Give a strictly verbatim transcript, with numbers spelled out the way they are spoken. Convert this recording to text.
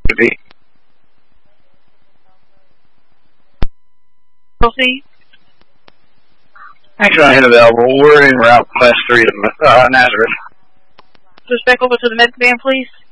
to be. Proceed. Action on available. We're in route class three to uh, Nazareth. Switch back over to the medic van, please.